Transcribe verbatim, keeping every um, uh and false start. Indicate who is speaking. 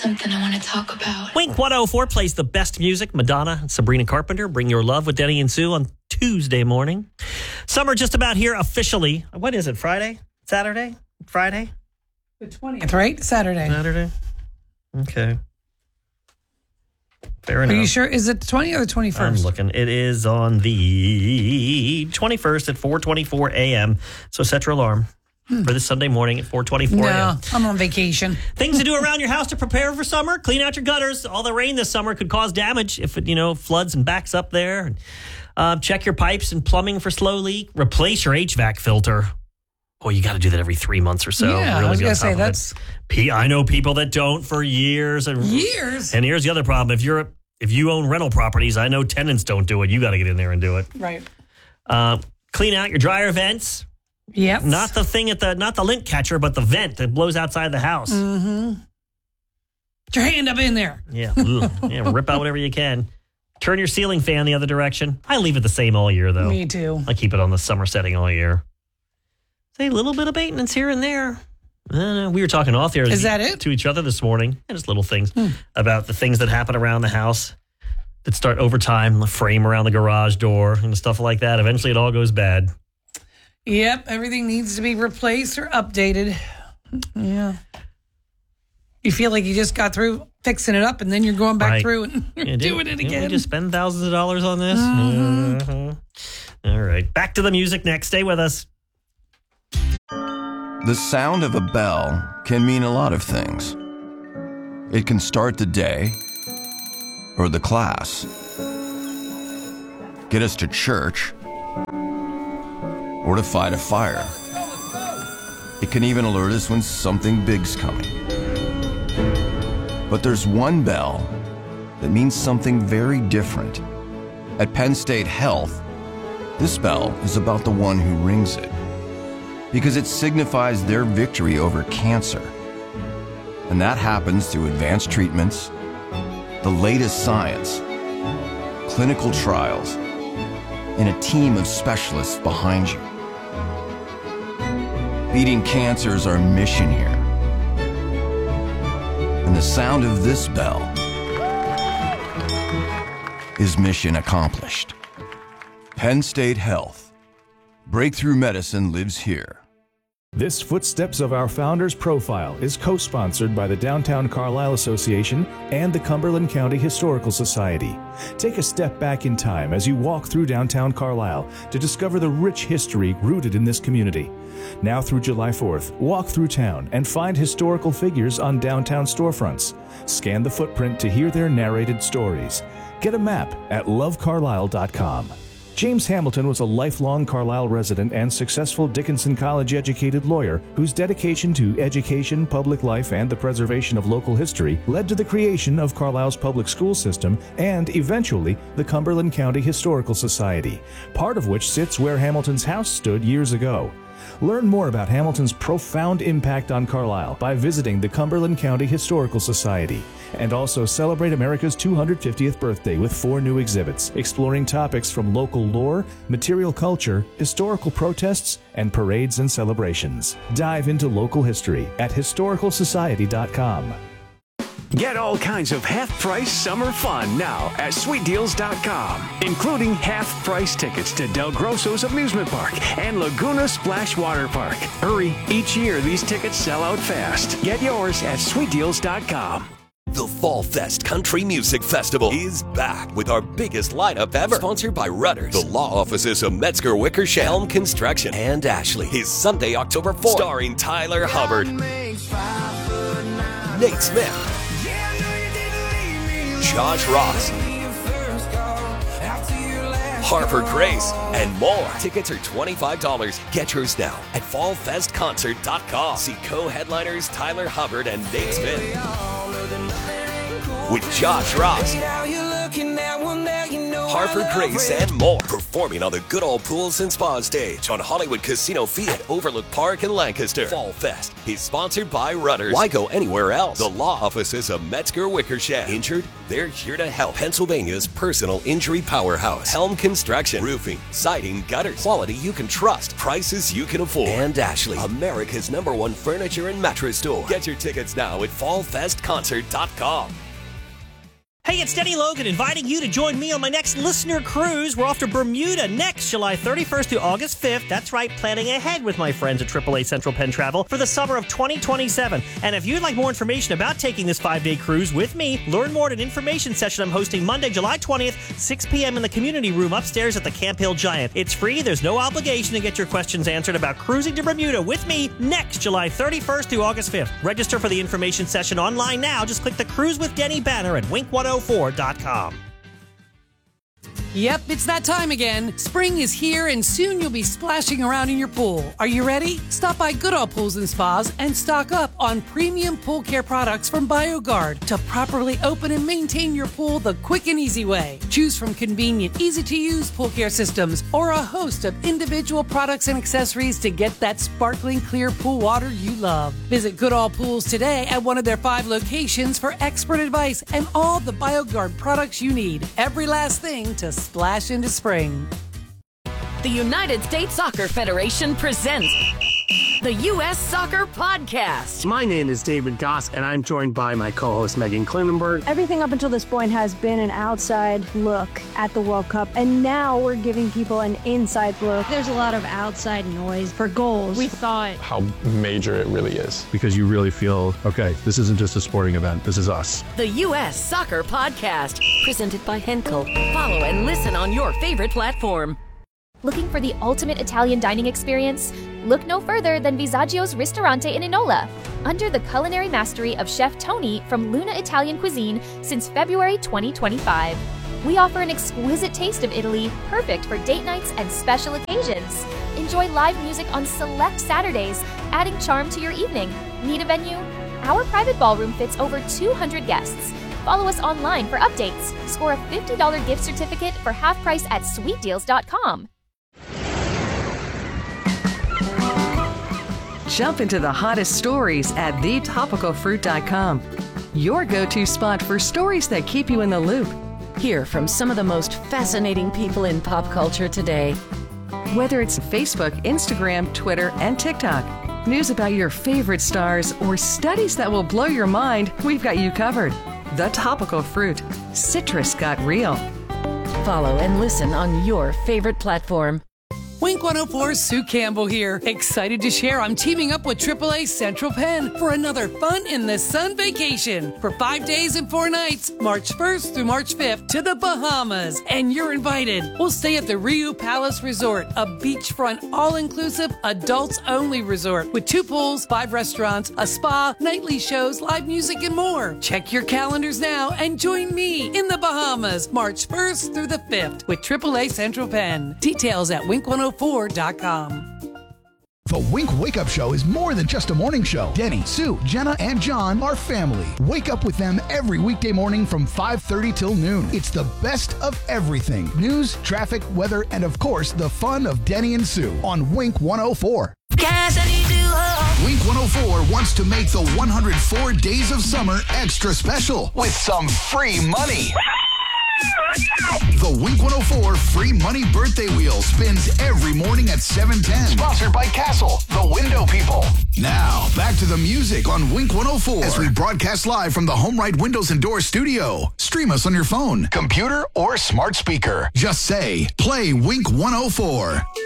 Speaker 1: something I want to talk about.
Speaker 2: Wink one oh four plays the best music. Madonna and Sabrina Carpenter bring your love with Denny and Sue on Tuesday morning. Summer just about here officially. What is it, Friday? Saturday? Friday?
Speaker 3: The twentieth, right? Saturday.
Speaker 2: Saturday? Okay. Fair enough.
Speaker 3: Are you sure? Is it the twentieth or the twenty-first?
Speaker 2: I'm looking. It is on the twenty-first at four twenty-four a.m. So set your alarm hmm. for this Sunday morning at four twenty-four a.m.
Speaker 3: No, I'm on vacation.
Speaker 2: Things to do around your house to prepare for summer. Clean out your gutters. All the rain this summer could cause damage if it, you know, floods and backs up there. Uh, check your pipes and plumbing for slow leak. Replace your H V A C filter. Oh, you got to do that every three months or so.
Speaker 3: Yeah,
Speaker 2: really
Speaker 3: I was going to say that's...
Speaker 2: It. I know people that don't for years. And,
Speaker 3: years?
Speaker 2: And here's the other problem. If you're if you own rental properties, I know tenants don't do it. You got to get in there and do it.
Speaker 3: Right.
Speaker 2: Uh, clean out your dryer vents.
Speaker 3: Yep.
Speaker 2: Not the thing at the, not the lint catcher, but the vent that blows outside the house.
Speaker 3: Mm-hmm. Get your hand up in there.
Speaker 2: Yeah. yeah. Rip out whatever you can. Turn your ceiling fan the other direction. I leave it the same all year, though.
Speaker 3: Me too.
Speaker 2: I keep it on the summer setting all year. Say a little bit of maintenance here and there. Uh, we were talking off there
Speaker 3: Is that it?
Speaker 2: to each other this morning. And just little things
Speaker 3: hmm.
Speaker 2: about the things that happen around the house that start over time, the frame around the garage door and stuff like that. Eventually it all goes bad.
Speaker 3: Yep. Everything needs to be replaced or updated. Yeah. You feel like you just got through fixing it up and then you're going back
Speaker 2: right.
Speaker 3: through and
Speaker 2: yeah,
Speaker 3: doing it again.
Speaker 2: We just spend thousands of dollars on this.
Speaker 3: Mm-hmm.
Speaker 2: Uh-huh. All right. Back to the music next. Stay with us.
Speaker 4: The sound of a bell can mean a lot of things. It can start the day or the class, get us to church, or to fight a fire. It can even alert us when something big's coming. But there's one bell that means something very different. At Penn State Health, this bell is about the one who rings it, because it signifies their victory over cancer. And that happens through advanced treatments, the latest science, clinical trials, and a team of specialists behind you. Beating cancer is our mission here. And the sound of this bell is mission accomplished. Penn State Health. Breakthrough medicine lives here.
Speaker 5: This Footsteps of Our Founders profile is co-sponsored by the Downtown Carlisle Association and the Cumberland County Historical Society. Take a step back in time as you walk through downtown Carlisle to discover the rich history rooted in this community. Now through July fourth, walk through town and find historical figures on downtown storefronts. Scan the footprint to hear their narrated stories. Get a map at love carlisle dot com. James Hamilton was a lifelong Carlisle resident and successful Dickinson College-educated lawyer whose dedication to education, public life, and the preservation of local history led to the creation of Carlisle's public school system and, eventually, the Cumberland County Historical Society, part of which sits where Hamilton's house stood years ago. Learn more about Hamilton's profound impact on Carlisle by visiting the Cumberland County Historical Society. And also celebrate America's two hundred fiftieth birthday with four new exhibits, exploring topics from local lore, material culture, historical protests, and parades and celebrations. Dive into local history at historical society dot com.
Speaker 6: Get all kinds of half-price summer fun now at sweet deals dot com, including half-price tickets to Del Grosso's Amusement Park and Laguna Splash Water Park. Hurry, each year these tickets sell out fast. Get yours at sweet deals dot com.
Speaker 7: The Fall Fest Country Music Festival is back with our biggest lineup ever. Sponsored by Rudders, the law offices of Metzger Wickersham, Helm Construction, and Ashley. Is Sunday, October fourth. Starring Tyler Hubbard, Nate Smith, Josh Ross, Harper Grace, and more. Tickets are twenty-five dollars. Get yours now at fall fest concert dot com. See co-headliners Tyler Hubbard and Nate Smith with Josh Ross, Harper Grace, and more. Performing on the Good Old Pools and Spa stage on Hollywood Casino Fee at Overlook Park in Lancaster. Fall Fest is sponsored by Rudders. Why go anywhere else? The law offices of Metzger Wickersham. Injured? They're here to help. Pennsylvania's personal injury powerhouse. Helm Construction. Roofing, siding, gutters. Quality you can trust. Prices you can afford. And Ashley, America's number one furniture and mattress store. Get your tickets now at fall fest concert dot com.
Speaker 2: Hey, it's Denny Logan inviting you to join me on my next listener cruise. We're off to Bermuda next July thirty-first to August fifth. That's right, planning ahead with my friends at triple A Central Penn Travel for the summer of twenty twenty-seven. And if you'd like more information about taking this five-day cruise with me, learn more at an information session I'm hosting Monday, July twentieth, six p.m. in the community room upstairs at the Camp Hill Giant. It's free. There's no obligation to get your questions answered about cruising to Bermuda with me next July thirty-first to August fifth. Register for the information session online now. Just click the Cruise with Denny banner at wink one oh four dot com.
Speaker 3: Yep, it's that time again. Spring is here and soon you'll be splashing around in your pool. Are you ready? Stop by Goodall Pools and Spas and stock up on premium pool care products from BioGuard to properly open and maintain your pool the quick and easy way. Choose from convenient, easy-to-use pool care systems or a host of individual products and accessories to get that sparkling clear pool water you love. Visit Goodall Pools today at one of their five locations for expert advice and all the BioGuard products you need. Every last thing to splash into spring.
Speaker 1: The United States Soccer Federation presents the U S Soccer Podcast.
Speaker 8: My name is David Goss, and I'm joined by my co-host Megan Klinenberg.
Speaker 9: Everything up until this point has been an outside look at the World Cup, and now we're giving people an inside look. There's a lot of outside noise for goals. We thought
Speaker 10: how major it really is, because you really feel, okay, this isn't just a sporting event, this is us.
Speaker 1: The U S Soccer Podcast, presented by Henkel. Follow and listen on your favorite platform.
Speaker 11: Looking for the ultimate Italian dining experience? Look no further than Visaggio's Ristorante in Enola. Under the culinary mastery of Chef Tony from Luna Italian Cuisine since February twenty twenty-five. We offer an exquisite taste of Italy, perfect for date nights and special occasions. Enjoy live music on select Saturdays, adding charm to your evening. Need a venue? Our private ballroom fits over two hundred guests. Follow us online for updates. Score a fifty dollars gift certificate for half price at sweet deals dot com.
Speaker 12: Jump into the hottest stories at the topical fruit dot com. Your go-to spot for stories that keep you in the loop.
Speaker 1: Hear from some of the most fascinating people in pop culture today.
Speaker 12: Whether it's Facebook, Instagram, Twitter, and TikTok, news about your favorite stars, or studies that will blow your mind, we've got you covered. The Topical Fruit. Citrus got real.
Speaker 1: Follow and listen on your favorite platform.
Speaker 3: Wink one oh four's Sue Campbell here. Excited to share I'm teaming up with triple A Central Penn for another fun in the sun vacation for five days and four nights, March first through March fifth to the Bahamas. And you're invited. We'll stay at the Rio Palace Resort, a beachfront, all-inclusive, adults-only resort with two pools, five restaurants, a spa, nightly shows, live music, and more. Check your calendars now and join me in the Bahamas, March first through the fifth with triple A Central Penn. Details at wink one oh four dot com.
Speaker 13: The Wink Wake Up Show is more than just a morning show. Denny, Sue, Jenna, and John are family. Wake up with them every weekday morning from five thirty till noon. It's the best of everything. News, traffic, weather, and of course, the fun of Denny and Sue on Wink one oh four. Wink one oh four wants to make the one hundred four days of summer extra special with some free money. The Wink one oh four Free Money Birthday Wheel spins every morning at seven ten. Sponsored by Castle, the window people. Now, back to the music on Wink one oh four as we broadcast live from the HomeRight Windows and Doors studio. Stream us on your phone, computer, or smart speaker. Just say, play Wink one oh four.